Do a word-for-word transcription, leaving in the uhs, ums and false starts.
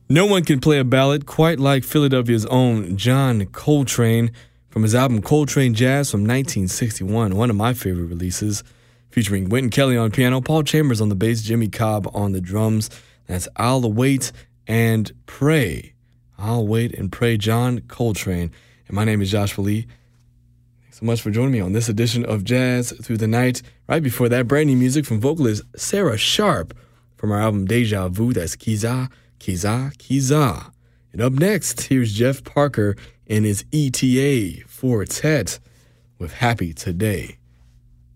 No one can play a ballad quite like Philadelphia's own John Coltrane from his album Coltrane Jazz from nineteen sixty-one, one of my favorite releases, featuring Wynton Kelly on piano, Paul Chambers on the bass, Jimmy Cobb on the drums. That's I'll Wait and Pray. I'll Wait and Pray, John Coltrane. And my name is Joshua Lee. Thanks so much for joining me on this edition of Jazz Through the Night. Right before that, brand new music from vocalist Sarah Sharp from our album Deja Vu. That's Kiza, Kiza, Kiza. And up next, here's Jeff Parker and his E T A Quartet with Happy Today.